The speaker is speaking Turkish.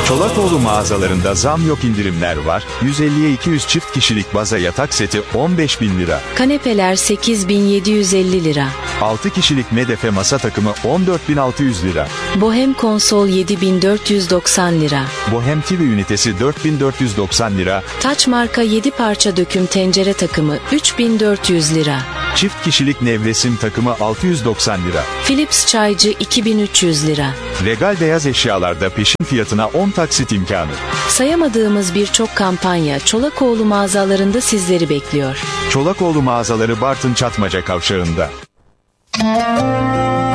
Çolakoğlu mağazalarında zam yok, indirimler var. 150'ye 200 çift kişilik baza yatak seti 15.000 lira. Kanepeler 8.750 lira. 6 kişilik medefe masa takımı 14.600 lira. Bohem konsol 7.490 lira. Bohem TV ünitesi 4.490 lira. Taç marka 7 parça döküm tencere takımı 3.400 lira. Çift kişilik nevresim takımı 690 lira. Philips çaycı 2.300 lira. Regal beyaz eşyalarda peşin fiyatına 10 taksit imkanı. Sayamadığımız birçok kampanya Çolakoğlu mağazalarında sizleri bekliyor. Çolakoğlu mağazaları Bartın Çatmaca Kavşağı'nda.